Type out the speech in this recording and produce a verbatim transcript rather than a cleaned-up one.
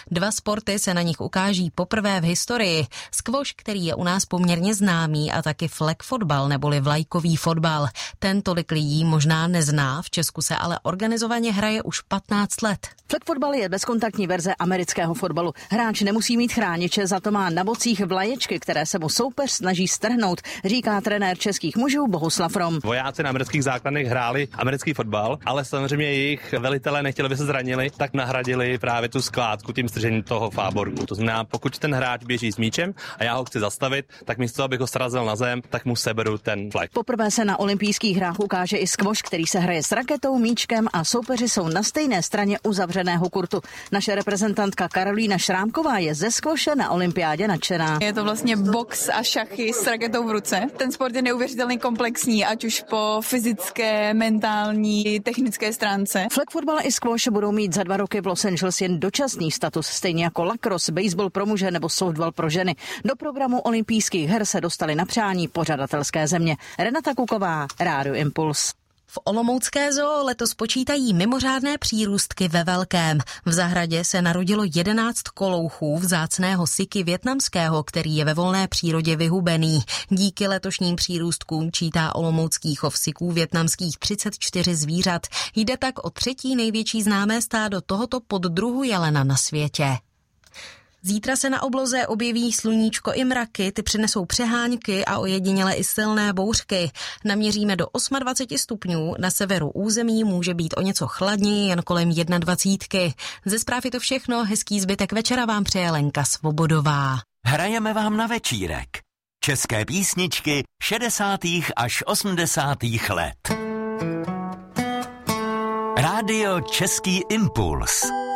Dva sporty se na nich ukáží poprvé v historii. Squash, který je u nás poměrně známý, a taky flag fotbal neboli vlajkový fotbal. Ten tolik lidí možná nezná, v Česku se ale organizovaně hraje už patnáct let. Flag fotbal je bezkontaktní verze amerického fotbalu. Hráč nemusí mít chrániče, za to má na bocích vlaječky, které se mu soupeř snaží strhnout, říká trenér českých mužů Bohuslav Rom. Vojáci na amerických základnách hráli americký fotbal, ale samozřejmě jejich velitelé nechtěli, aby se zranili, tak nahradili právě tu skládku tím stržením toho fáborku. To znamená, pokud ten hráč běží s míčem a já ho chci zastavit, tak místo abych ho srazil na zem, tak mu seberu ten flag. Poprvé se na olympijských hrách ukáže i squash, který se hraje s raketou, míčkem a soupeři jsou na stejné straně uzavřeného kurtu. Naše reprezentantka Karolína Šrámková je ze squashe na olympiádě nadšená. Je to vlastně box a šachy s raketou v ruce. Ten sport je neuvěřitelně komplexní, ať už po fyzické, mentální, technické stránce. Flag fotbal i squash budou mít za dva roky v Los Angeles jen dočasný status, stejně jako lacrosse, baseball pro muže nebo softball pro ženy. Do programu olympijských her se dostali na přání pořadatelské země. Renata Kuková, Rádio Impuls. V olomoucké zoo letos počítají mimořádné přírůstky ve velkém. V zahradě se narodilo jedenáct kolouchů vzácného siky vietnamského, který je ve volné přírodě vyhubený. Díky letošním přírůstkům čítá olomoucký chov siků vietnamských třicet čtyři zvířat. Jde tak o třetí největší známé stádo tohoto poddruhu jelena na světě. Zítra se na obloze objeví sluníčko i mraky, ty přinesou přehánky a ojediněle i silné bouřky. Naměříme do dvacet osm stupňů, na severu území může být o něco chladněji, jen kolem dvacet jedna. Ze zpráv je to všechno, hezký zbytek večera vám přeje Lenka Svobodová. Hrajeme vám na večírek. České písničky šedesátých až osmdesátých let. Rádio Český impuls.